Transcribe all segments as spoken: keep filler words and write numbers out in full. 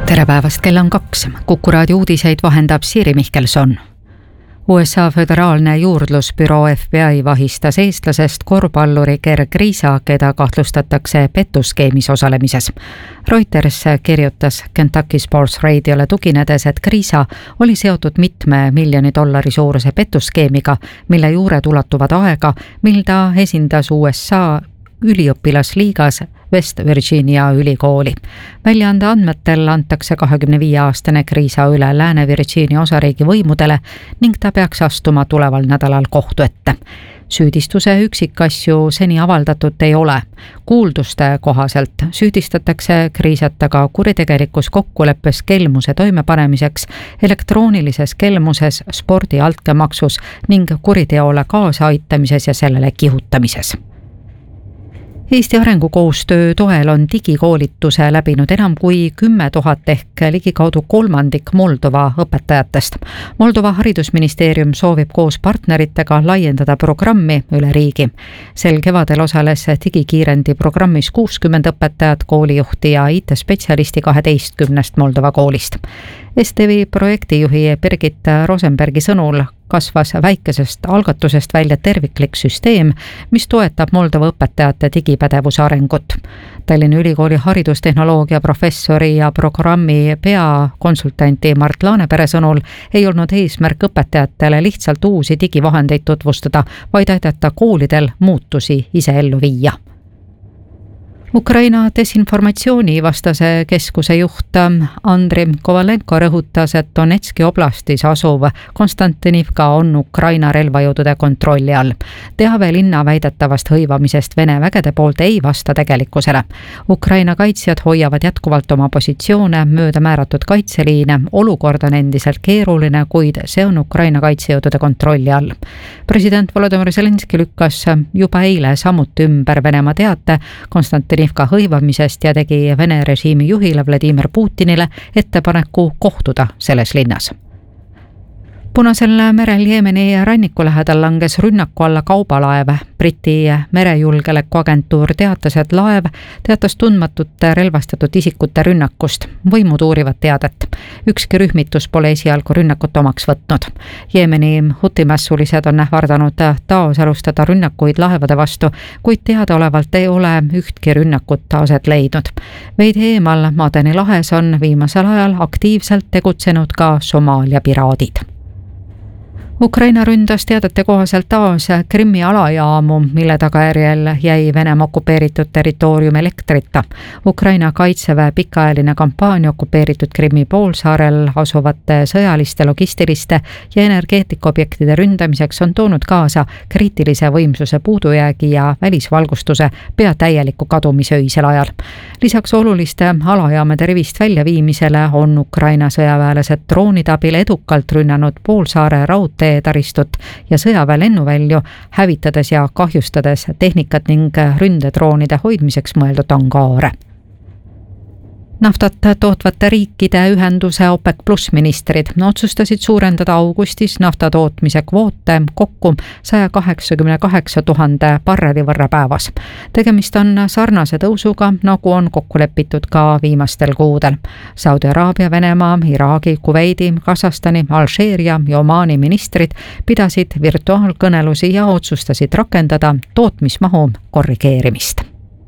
tere päevast, kell on kaks. Kuku raadio uudiseid vahendab Siiri Mihkelson. U S A föderaalne juurdlusbüroo F B I vahistas eestlasest korvpalluri Gerg Riisa, keda kahtlustatakse pettuskeemis osalemises. Reuters kirjutas Kentucky Sports Radiole tuginedes, et Riisa oli seotud mitme miljoni dollari suuruse pettuskeemiga, mille juured ulatuvad aega, mil ta esindas U S A üliõpilasliigas West Virginia ülikooli. Väljaande andmetel antakse kahekümne viie aastane Riisa üle Lääne-Virginia osariigi võimudele ning ta peaks astuma tuleval nädalal kohtu ette. Süüdistuse üksikasju seni avaldatud ei ole. Kuulduste kohaselt süüdistatakse Riisat aga kuritegelikus kokkuleppes kelmuse toimepanemiseks, elektroonilises kelmuses, spordi altkäemaksus ning kuriteole kaasaaitamises ja sellele kihutamises. Eesti arengukoostöö toel on digikoolituse läbinud enam kui kümme tuhat ehk ligikaudu kolmandik Moldova õpetajatest. Moldova haridusministeerium soovib koos partneritega laiendada programmi üle riigi. Sel kevadel osales digikiirendi programmis kuuskümmend õpetajat, koolijuhti ja I T-spetsialisti kaheteistkümnest Moldova koolist. S T V projektijuhi Birgit Rosenbergi sõnul kasvas väikesest algatusest välja terviklik süsteem, mis toetab Moldova õpetajate digipädevuse arengut. Tallinna Ülikooli haridustehnoloogia professori ja programmi peakonsultanti Mart Laanepere sõnul ei olnud eesmärk õpetajatele lihtsalt uusi digivahendeid tutvustada, vaid aidata koolidel muutusi ise ellu viia. Ukraina desinformatsiooni vastase keskuse juht Andrei Kovalenko rõhutas, et Donetski oblastis asuv Konstantinivka on Ukraina relvajõudude kontrolli all. Teave linna väidetavast hõivamisest Vene vägede poolt ei vasta tegelikkusele. Ukraina kaitsjad hoiavad jätkuvalt oma positsioone mööda määratud kaitseliine. Olukord on endiselt keeruline, kuid see on Ukraina kaitsejõudude kontrolli all. President Volodymyr Zelenski lükkas juba eile samuti ümber Venemaa teate Konstantinivka Nivka hõivamisest ja tegi Vene režiimi juhile Vladimir Putinile ettepaneku kohtuda selles linnas. Punasel merel Jeemeni ranniku lähedal langes rünnaku alla kaubalaev. Briti merejulgeolekuagentuur teatas, et laev teatas tundmatute relvastatud isikute rünnakust. Võimud uurivad teadet. Ükski rühmitus pole esialgu rünnakut omaks võtnud. Jeemeni hutimässulised on ähvardanud taas alustada rünnakuid laevade vastu, kuid teadaolevalt ei ole ühtki rünnakut aset leidnud. Veidi eemal Madeni lahes on viimasel ajal aktiivselt tegutsenud ka Somaalia piraadid. Ukraina ründas teadete kohaselt taas Krimmi alajaamu, mille tagajärjel jäi Venemaa okupeeritud territoorium elektrita. Ukraina kaitseväe pikaajaline kampaania okupeeritud Krimmi poolsaarel asuvate sõjaliste, logistiliste ja energeetikaobjektide ründamiseks on toonud kaasa kriitilise võimsuse puudujäägi ja välisvalgustuse pea täieliku kadumise öisel ajal. Lisaks oluliste alajaamade rivist väljaviimisele on Ukraina sõjaväelased droonide abil edukalt rünnanud poolsaare raudtee taristut ja sõjaväe lennuvälju, hävitades ja kahjustades tehnikat ning ründedroonide hoidmiseks mõeldud angaare. Naftat tootvate riikide ühenduse OPEC plus ministrid otsustasid suurendada augustis nafta tootmise kvoote kokku saja kaheksakümne kaheksa tuhande barreli võrra päevas. Tegemist on sarnase tõusuga, nagu on kokku lepitud ka viimastel kuudel. Saudi Araabia, Venemaa, Iraagi, Kuveidi, Kasahstani, Alžeeria ja Omaani ministrid pidasid virtuaalkõnelusi ja otsustasid rakendada tootmismahu korrigeerimist.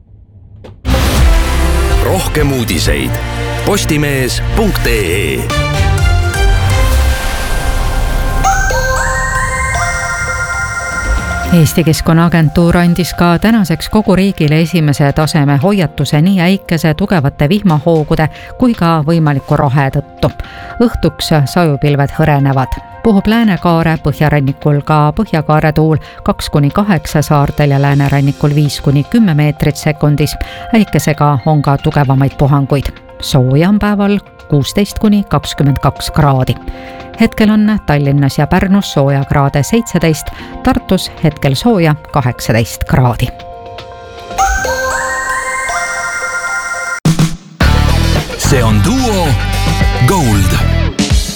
Rohkem uudiseid postimees punkt ee. Eesti Keskkonnaagentuur andis ka tänaseks kogu riigile esimese taseme hoiatuse nii äikese tugevate vihmahoogude kui ka võimaliku rahe tõttu. Õhtuks sajupilved hõrenevad. Puhub Läänekaare, põhjarannikul ka Põhjakaare tuul kaks kuni kaheksa saartel ja Läänerannikul viis kuni kümme meetrit sekundis. Äikesega on ka tugevamaid puhanguid. Sooja on päeval kuusteist kuni kakskümmend kaks kraadi. Hetkel on Tallinnas ja Pärnus sooja kraade seitseteist, Tartus hetkel sooja kaheksateist kraadi. See on Duo Gold.